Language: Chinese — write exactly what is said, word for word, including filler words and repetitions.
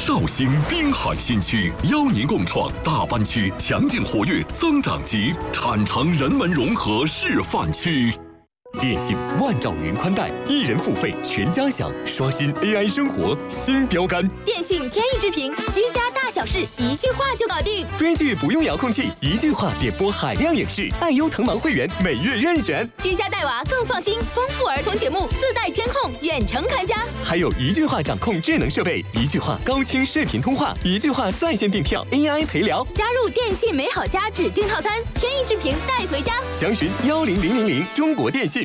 绍兴滨海新区邀您共创大湾区强劲活跃增长极产城人文融合示范区。电信万兆云宽带，一人付费全家享，刷新 A I 生活新标杆。 电信天翼之屏，居家大小事一句话就搞定。 追剧不用遥控器，一句话点播海量影视。爱优腾芒会员每月任选。 居家带娃更放心，丰富儿童节目自带监控，远程看家。 还有一句话掌控智能设备，一句话高清视频通话，一句话在线订票 ，A I 陪聊。 加入电信美好家指定套餐，天翼之屏带回家。 详询幺零零零零中国电信。